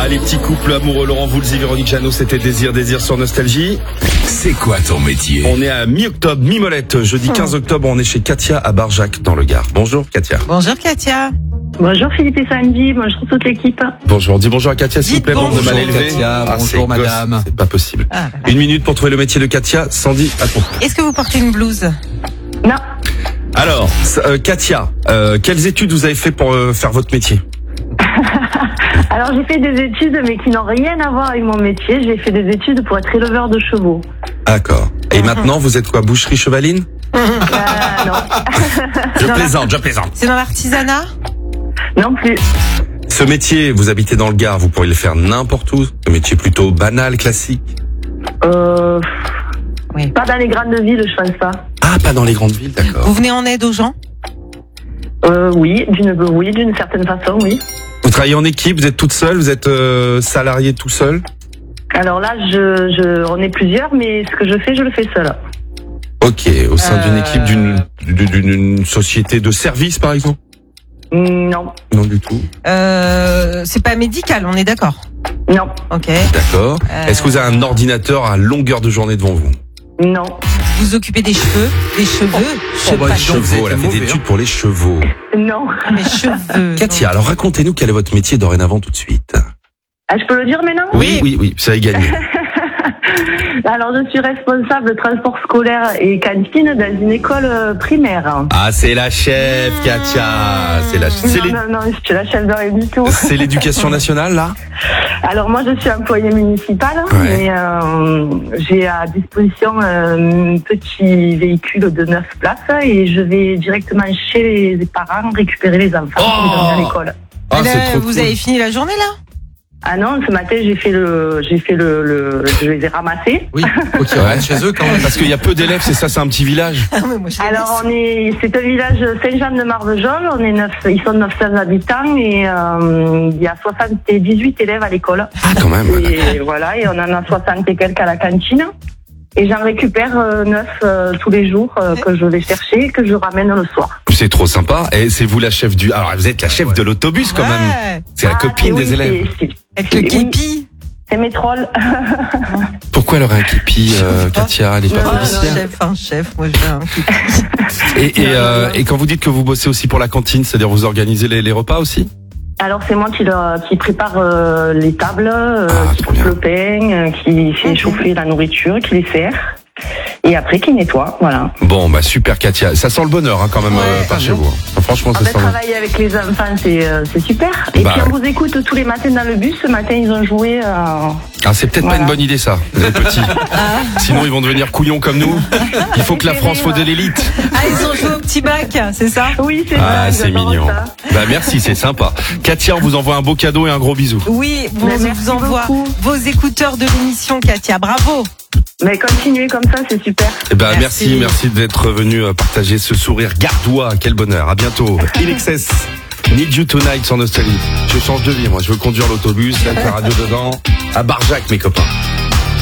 Ah, les petits couples amoureux, Laurent Voulzy, Véronique Jeannot, c'était Désir sur Nostalgie. C'est quoi ton métier? On est à mi-octobre, mi-molette. Jeudi 15 octobre, on est chez Katia à Barjac, dans le Gard. Bonjour, Katia. Bonjour Katia. Bonjour Philippe et Sandy, bonjour toute l'équipe. Bonjour, dis bonjour à Katia, s'il vous plaît, Dites bande de mal bonjour, élevés. Katia, bonjour, c'est gosse, madame. C'est pas possible. Ah, Une minute pour trouver le métier de Katia. Sandy, à ton. Est-ce que vous portez une blouse? Non, Alors, Katia, quelles études vous avez fait pour faire votre métier? alors j'ai fait des études mais qui n'ont rien à voir avec mon métier. J'ai fait des études pour être éleveur de chevaux. D'accord. Et maintenant, vous êtes quoi, boucherie chevaline? Non, Je plaisante. C'est dans l'artisanat? non plus. Ce métier, vous habitez dans le Gard, vous pourriez le faire n'importe où. Ce métier plutôt banal, classique. Oui. Pas dans les grandes villes, je pense pas. Ah, pas dans les grandes villes, d'accord. Vous venez en aide aux gens? Oui, d'une certaine façon, oui. Vous travaillez en équipe, vous êtes toute seule, vous êtes salarié tout seul? Alors là, on est plusieurs, mais ce que je fais, je le fais seule. Ok, au sein d'une équipe d'une société de service, par exemple? Non, Non du tout. C'est pas médical, on est d'accord? non, Ok. D'accord. Est-ce que vous avez un ordinateur à longueur de journée devant vous? non, Vous occupez des cheveux? Des cheveux? Les chevaux, elle a fait des études pour les chevaux. non. Mes cheveux. Katia, alors racontez-nous quel est votre métier dorénavant tout de suite. Ah, je peux le dire maintenant? Oui, ça a gagné. Alors, je suis responsable de transport scolaire et cantine dans une école primaire. Ah, c'est la chef, Katia. C'est la chef. Non, je suis la chef de rien du tout. C'est l'éducation nationale, là? Alors, moi, je suis employée municipale, Ouais. mais j'ai à disposition un petit véhicule de 9 places et je vais directement chez les parents récupérer les enfants qui sont à l'école. Ah, Eh ben, c'est trop vous cool. avez fini la journée là? Ah non, ce matin, je les ai ramassés. Oui, faut qu'ils rentrent chez eux quand même. Parce qu'il y a peu d'élèves, c'est ça, c'est un petit village. Ah, mais moi, je Alors, c'est un village Saint-Jean-de-Marvejols. Ils sont 900 habitants et il y a 78 élèves à l'école. Ah, quand même. Et voilà, et on en a 60 et quelques à la cantine. Et j'en récupère 9 tous les jours que je vais chercher et que je ramène le soir. C'est trop sympa. Et c'est vous la chef du... Alors, vous êtes la chef de l'autobus, quand même. Ouais. C'est la copine des élèves. Avec le képi. C'est mes trolls. Pourquoi elle aurait un képi, Katia? Elle est pas policière? Un chef, moi j'ai un képi. Et quand vous dites que vous bossez aussi pour la cantine, c'est-à-dire vous organisez les repas aussi? Alors c'est moi qui prépare les tables, qui trop coupe bien. le pain, qui fait chauffer la nourriture, qui les sert. Et après qui nettoie, voilà. Bon, bah super, Katia. Ça sent le bonheur, hein, quand même, par chez vous. Hein. Franchement, ça sent Travailler avec les enfants, c'est super. Et Bah, puis on vous écoute tous les matins dans le bus. Ce matin, ils ont joué. Ah, c'est peut-être pas Voilà. une bonne idée, ça, les petits. Sinon, ils vont devenir couillons comme nous. Il faut que la France soit de l'élite. Ah, ils ont joué au petit bac, c'est ça? Oui, c'est Ah, ça. c'est j'adore mignon. ça. Bah, merci, c'est sympa. Katia, on vous envoie un beau cadeau et un gros bisou. Oui, on Mais vous merci envoie beaucoup. vos écouteurs de l'émission, Katia. Bravo. Mais continuez comme ça, c'est super. Eh ben, Merci. merci d'être venu partager ce sourire gardois. Quel bonheur. À bientôt. INXS. Need You Tonight sur Nostalgie. Je change de vie, moi. Je veux conduire l'autobus, mettre la radio dedans. À Barjac, mes copains.